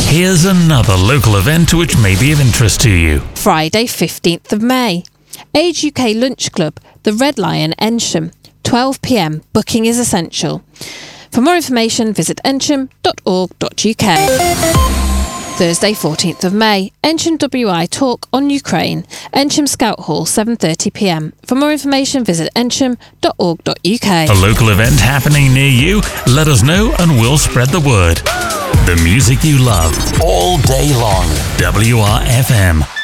Here's another local event which may be of interest to you. Friday 15th of May. Age UK Lunch Club, the Red Lion, Ensham. 12 p.m. Booking is essential. For more information, visit ensham.org.uk. Thursday 14th of May. Ensham WI Talk on Ukraine. Ensham Scout Hall, 7:30 p.m. For more information, visit ensham.org.uk. A local event happening near you? Let us know and we'll spread the word. The music you love all day long. WRFM.